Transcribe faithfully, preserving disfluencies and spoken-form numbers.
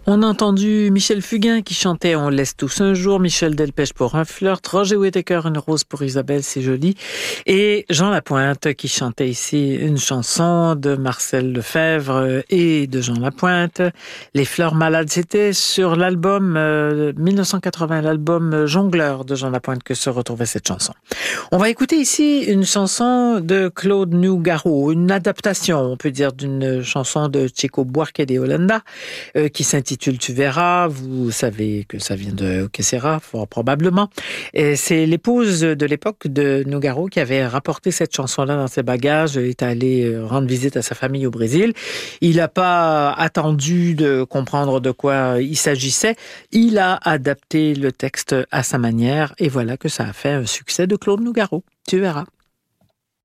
On a entendu Michel Fugain qui chantait « On laisse tous un jour », Michel Delpech pour un flirt, Roger Whittaker, une rose pour Isabelle, c'est joli, et Jean Lapointe qui chantait ici une chanson de Marcel Lefebvre et de Jean Lapointe. Les fleurs malades, c'était sur l'album euh, mille neuf cent quatre-vingts, l'album Jongleur de Jean Lapointe que se retrouvait cette chanson. On va écouter ici une chanson de Claude Nougaro, une adaptation, on peut dire, d'une chanson de Chico Buarque de Holanda euh, qui s'intitule Tu verras. Vous savez que ça vient de Que sera, fort probablement. Et c'est l'épouse de l'époque de Nougaro qui avait rapporté cette chanson-là dans ses bagages. Il est allé rendre visite à sa famille au Brésil. Il n'a pas attendu de comprendre de quoi il s'agissait. Il a adapté le texte à sa manière et voilà que ça a fait un succès de Claude Nougaro. Tu verras.